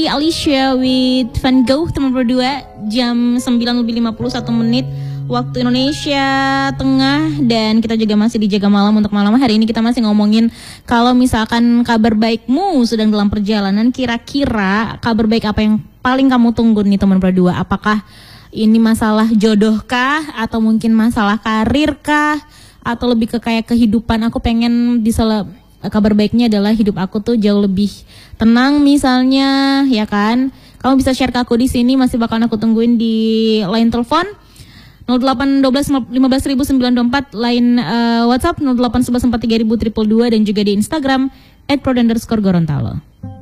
Alicia with Van Gogh teman berdua jam 9:51 waktu Indonesia Tengah, dan kita juga masih di Jaga Malam. Untuk malam hari ini kita masih ngomongin kalau misalkan kabar baikmu sedang dalam perjalanan, kira-kira kabar baik apa yang paling kamu tunggu nih teman berdua? Apakah ini masalah jodohkah, atau mungkin masalah karirkah, atau lebih ke kayak kehidupan? Aku pengen kabar baiknya adalah hidup aku tuh jauh lebih tenang misalnya, ya kan? Kamu bisa share ke aku di sini, masih bakal aku tungguin di line telepon 0812 1500924, line WhatsApp 0811432222, dan juga di Instagram @prod_Gorontalo.